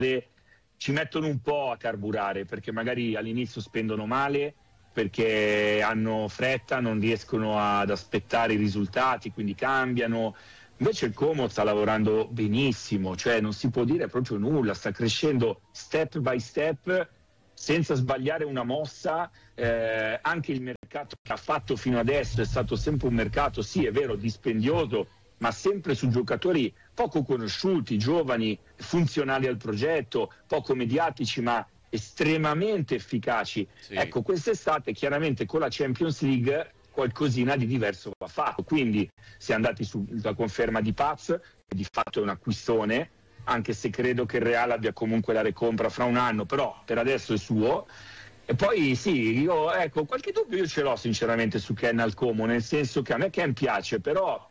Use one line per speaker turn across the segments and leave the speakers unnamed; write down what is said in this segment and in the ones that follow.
ci mettono un po' a carburare, perché magari all'inizio spendono male, perché hanno fretta, non riescono ad aspettare i risultati, quindi cambiano. Invece il Como sta lavorando benissimo, cioè non si può dire proprio nulla, sta crescendo step by step senza sbagliare una mossa. Anche il mercato che ha fatto fino adesso è stato sempre un mercato, sì è vero, dispendioso, ma sempre su giocatori poco conosciuti, giovani, funzionali al progetto, poco mediatici ma estremamente efficaci.
Sì.
Ecco, quest'estate chiaramente con la Champions League qualcosina di diverso va fatto, quindi si è andati sulla conferma di Paz, che di fatto è un acquistone, anche se credo che il Real abbia comunque la recompra fra un anno, però per adesso è suo. E poi sì, io ecco, qualche dubbio io ce l'ho sinceramente su Ken al Como, nel senso che a me Ken piace, però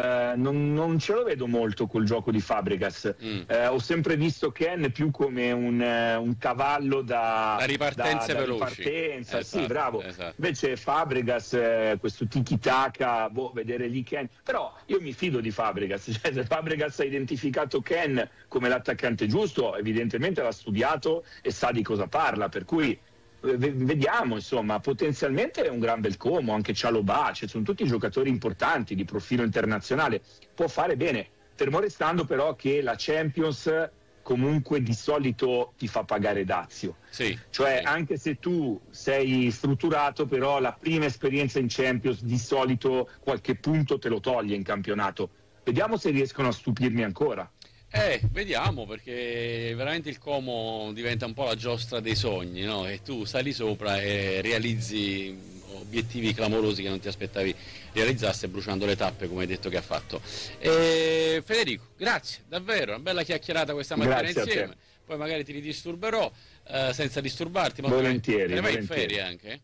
non ce lo vedo molto col gioco di Fabregas. Ho sempre visto Ken più come un cavallo da
ripartenze veloci.
Ripartenza,
Esatto,
sì, bravo.
esatto.
Invece Fabregas, questo tiki-taka, vedere lì Ken. Però io mi fido di Fabregas, cioè se Fabregas ha identificato Ken come l'attaccante giusto, evidentemente l'ha studiato e sa di cosa parla, per cui vediamo, insomma, potenzialmente è un gran bel Como, anche Cialobà, cioè sono tutti giocatori importanti di profilo internazionale, può fare bene, fermo restando però che la Champions comunque di solito ti fa pagare dazio,
Sì,
cioè
sì.
anche se tu sei strutturato, però la prima esperienza in Champions di solito qualche punto te lo toglie in campionato. Vediamo se riescono a stupirmi ancora.
Vediamo, perché veramente il Como diventa un po' la giostra dei sogni, no? E tu sali sopra e realizzi obiettivi clamorosi che non ti aspettavi realizzasse, bruciando le tappe come hai detto che ha fatto. Federico, grazie, davvero, una bella chiacchierata questa mattina
Grazie a te.
insieme. Poi magari ti ridisturberò senza disturbarti, ma
Volentieri,
te ne vai in
volentieri.
ferie anche?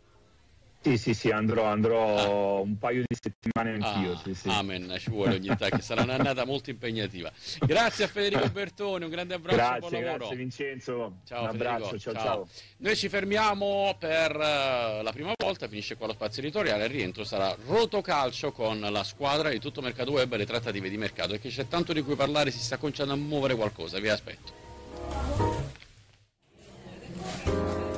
Sì, andrò un paio di settimane anch'io. Sì.
Amen, ci vuole ogni tanto, che sarà un'annata molto impegnativa. Grazie a Federico Bertoni, un grande abbraccio, buon lavoro.
Grazie Vincenzo,
Ciao,
un abbraccio,
Federico,
ciao.
Noi ci fermiamo per la prima volta, finisce qua lo spazio editoriale, il rientro sarà Rotocalcio con la squadra di Tutto Mercato Web e le trattative di mercato, e che c'è tanto di cui parlare, si sta cominciando a muovere qualcosa, vi aspetto.